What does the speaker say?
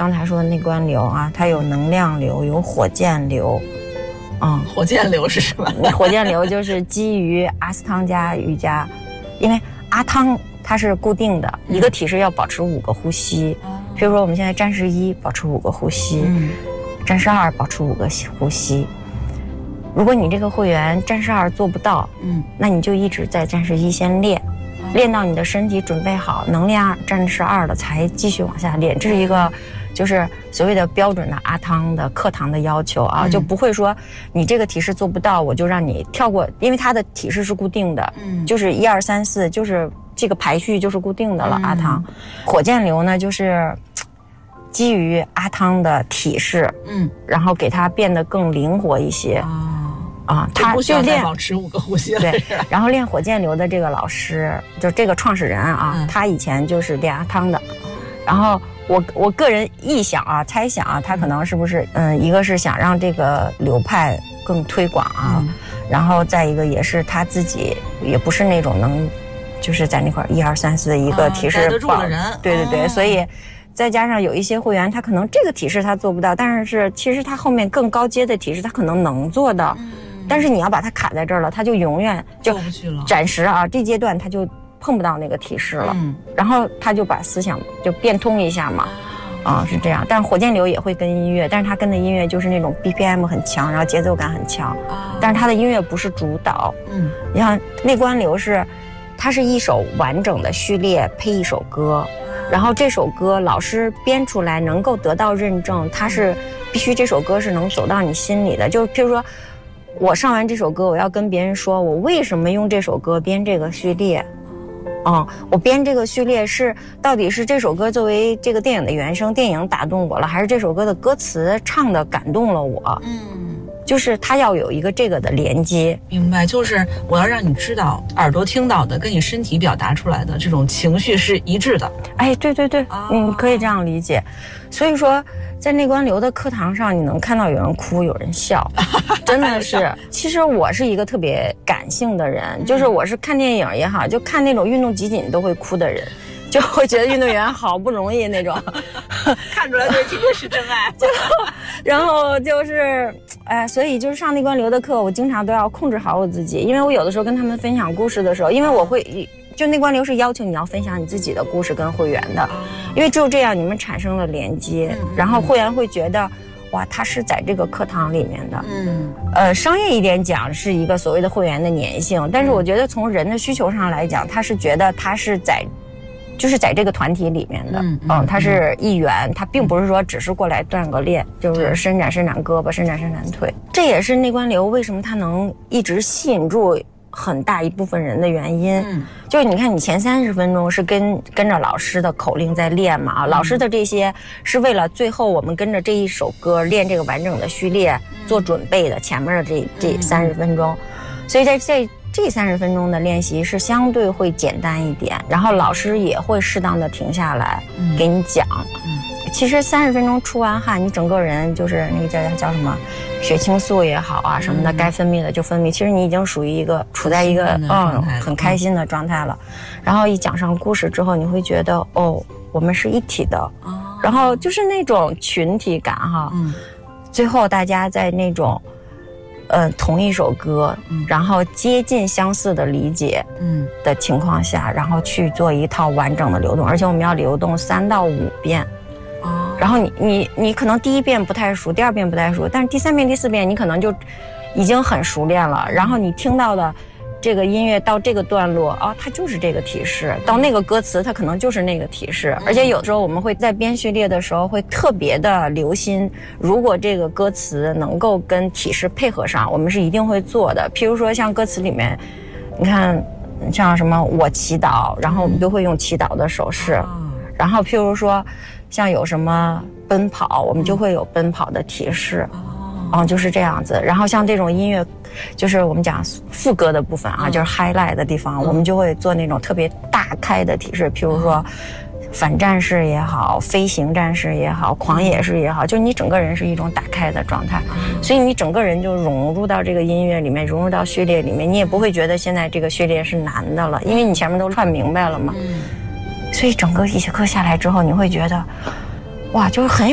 刚才说的内观流啊，它有能量流，有火箭流。 火箭流是什么？ 火箭流就是基于阿斯汤加瑜伽，因为阿汤它是固定的，一个体式要保持5个呼吸。比如说我们现在战士1保持5个呼吸，战士2保持5个呼吸。如果你这个会员战士2做不到，那你就一直在战士1先练，练到你的身体准备好，能练战士2了才继续往下练。这是一个就是所谓的标准的阿汤的课堂的要求啊，就不会说你这个体式做不到我就让你跳过，因为它的体式是固定的，就是1、2、3、4，就是这个排序就是固定的了。阿汤火箭流呢，就是基于阿汤的体式，然后给它变得更灵活一些。他不需要再保持5个呼吸了。 对，然后练火箭流的这个老师，就这个创始人啊，他以前就是练阿汤的。然后我个人臆想啊，猜想啊，他可能是不是一个是想让这个流派更推广啊，然后再一个也是他自己也不是那种能就是在那块1、2、3、4的一个体式带得住的人。 对，所以再加上有一些会员他可能这个体式他做不到，但是其实他后面更高阶的体式他可能能做到。但是你要把它卡在这儿了，他就永远就过不去了。 暂时啊，这阶段他就碰不到那个体式了。然后他就把思想就变通一下嘛。是这样。但是火箭流也会跟音乐，但是他跟的音乐就是那种 BPM 很强，然后节奏感很强。但是他的音乐不是主导。你像内观流它是一首完整的序列配一首歌。然后这首歌老师编出来能够得到认证，它是必须这首歌是能走到你心里的。就譬如说我上完这首歌，我要跟别人说我为什么用这首歌编这个序列。我编这个序列到底是这首歌作为这个电影的原声，电影打动我了，还是这首歌的歌词唱的感动了我？就是它要有一个这个的连接。 明白，就是我要让你知道耳朵听到的跟你身体表达出来的这种情绪是一致的。 对，可以这样理解。所以说在内观流的课堂上，你能看到有人哭有人笑，真的是。其实我是一个特别感性的人，就是我是看电影也好，就看那种运动集锦都会哭的人，就会觉得运动员好不容易那种看出来这今天是真爱。 然后就是所以就是上内观流的课，我经常都要控制好我自己，因为我有的时候跟他们分享故事的时候，因为我会就内观流是要求你要分享你自己的故事跟会员的，因为只有这样你们产生了连接，然后会员会觉得哇，他是在这个课堂里面的。商业一点讲是一个所谓的会员的粘性，但是我觉得从人的需求上来讲，他是觉得他是就是在这个团体里面的。他是一员，他并不是说只是过来锻个炼，就是伸展胳膊，伸展腿。这也是内观流为什么他能一直吸引住很大一部分人的原因。就是你看你前30分钟是跟着老师的口令在练嘛，老师的这些是为了最后我们跟着这一首歌练这个完整的序列做准备的，前面的这30分钟。所以在这30分钟的练习是相对会简单一点，然后老师也会适当的停下来给你讲。其实30分钟出完汗，你整个人就是那个叫什么血清素也好啊什么的，该分泌的就分泌。其实你已经处在一个很开心的状态了。然后一讲上故事之后，你会觉得我们是一体的。然后就是那种群体感哈。最后大家在那种同一首歌，然后接近相似的理解的情况下，然后去做一套完整的流动，而且我们要流动3到5遍。然后你可能第1遍不太熟，第2遍不太熟，但是第3遍第4遍你可能就已经很熟练了。然后你听到的这个音乐到这个段落它就是这个体式，到那个歌词它可能就是那个体式。而且有时候我们会在编序列的时候会特别的留心，如果这个歌词能够跟体式配合上，我们是一定会做的。譬如说像歌词里面你看像什么我祈祷，然后我们都会用祈祷的手势。然后譬如说像有什么奔跑，我们就会有奔跑的提示。就是这样子。然后像这种音乐就是我们讲副歌的部分就是 highlight 的地方，我们就会做那种特别大开的提示，譬如说反战士也好，飞行战士也好，狂野士也好，就是你整个人是一种打开的状态。所以你整个人就融入到这个音乐里面，融入到序列里面，你也不会觉得现在这个序列是难的了，因为你前面都串明白了嘛。所以整个一节课下来之后，你会觉得哇，就是很有